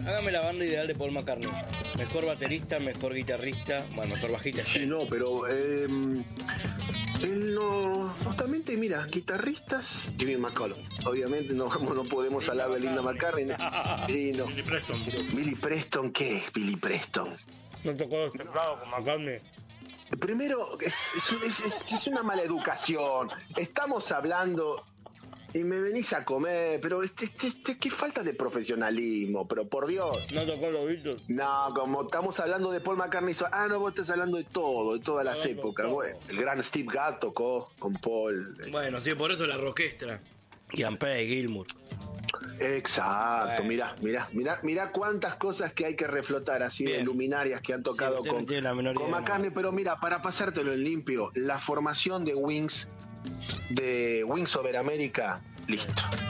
Hágame la banda ideal de Paul McCartney. Mejor baterista, mejor guitarrista, bueno, mejor bajista. Sí, no, pero él no. Justamente, mira, guitarristas, Jimmy McCollum. Obviamente no podemos hablar de Linda McCartney. Sí, no. Billy Preston. Billy Preston, ¿qué es Billy Preston? No tocó los teclados con McCartney. Primero, es una mala educación. Estamos hablando y me venís a comer, pero qué falta de profesionalismo, pero por Dios. ¿No tocó los Beatles? No, como estamos hablando de Paul McCartney, no, vos estás hablando de todo, de todas las Hablando épocas. todo. Bueno, el gran Steve Gadd tocó con Paul. Bueno, sí, por eso la orquesta. Ian Pei, Gilmour. Exacto, Bueno. mirá cuántas cosas que hay que reflotar así de Bien. luminarias que han tocado usted no tiene la menor con idea, McCartney, no. pero mira, para pasártelo en limpio, la formación de Wings Over America, listo.